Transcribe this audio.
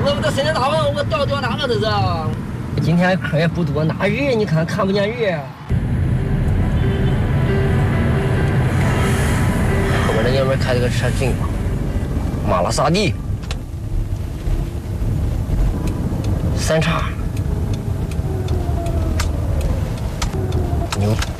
我这深圳大王，我钓哪个这是？今天客也不多，那人你看不见人。后边那娘们开这个车真棒，玛拉萨蒂3叉，牛。